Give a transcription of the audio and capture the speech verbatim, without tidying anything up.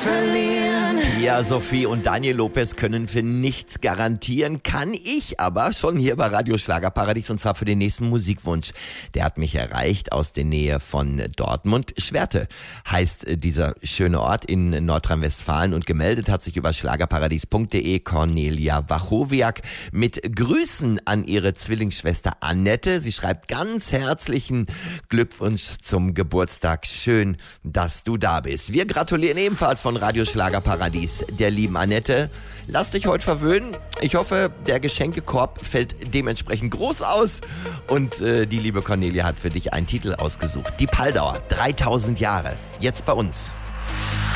verlieren. Ja, Sophie und Daniel Lopez können für nichts garantieren, kann ich aber schon hier bei Radio Schlagerparadies, und zwar für den nächsten Musikwunsch. Der hat mich erreicht aus der Nähe von Dortmund. Schwerte heißt dieser schöne Ort in Nordrhein-Westfalen, und gemeldet hat sich über schlagerparadies punkt de Cornelia Wachowiak mit Grüßen an ihre Zwillingsschwester Annette. Sie schreibt: ganz herzlichen Glückwunsch zum Geburtstag. Schön, dass du da bist. Wir gratulieren ebenfalls von Radio Schlagerparadies der lieben Annette. Lass dich heute verwöhnen. Ich hoffe, der Geschenkekorb fällt dementsprechend groß aus. Und äh, die liebe Cornelia hat für dich einen Titel ausgesucht. Die Paldauer, dreitausend Jahre. Jetzt bei uns.